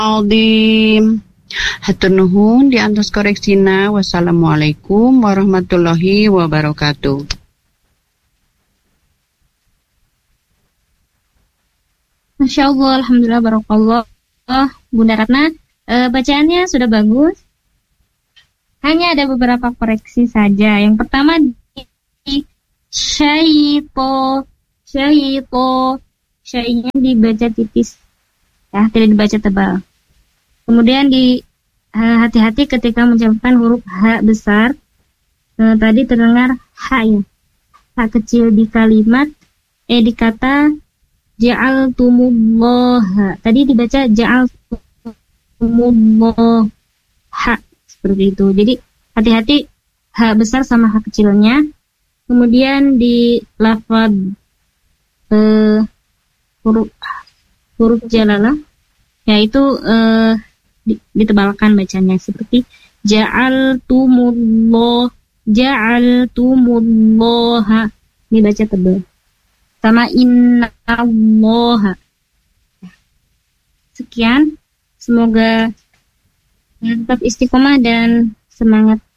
Aldim. Hatur nuhun diantos koreksina. Wassalamualaikum warahmatullahi wabarakatuh. Masya Allah, Alhamdulillah, Barakallah. Bunda Ratna, bacaannya sudah bagus. Hanya ada beberapa koreksi saja. Yang pertama di syaito. Syainya dibaca tipis, ya, tidak dibaca tebal. Kemudian hati-hati ketika mengucapkan huruf H besar. Tadi terdengar H, ya. H kecil di kalimat, di kata ja'altumullaha. Tadi dibaca ja'altumullaha, seperti itu. Jadi hati-hati H besar sama H kecilnya. Kemudian di lafaz huruf jalalah, yaitu ditebalkan bacanya seperti ja'altumullaha, dibaca tebal. Sama innallaha. Sekian, semoga tetap istiqomah dan semangat